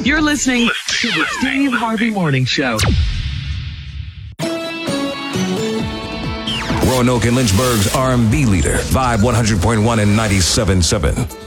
You're listening to the Steve Harvey Morning Show. Roanoke and Lynchburg's R&B leader, Vibe 100.1 and 97.7.